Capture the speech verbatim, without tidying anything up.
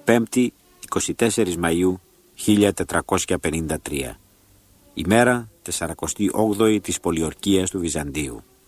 Πέμπτη, εικοστή τέταρτη Μαΐου χίλια τετρακόσια πενήντα τρία. Ημέρα τεσσαρακοστή όγδοη της πολιορκίας του Βυζαντίου.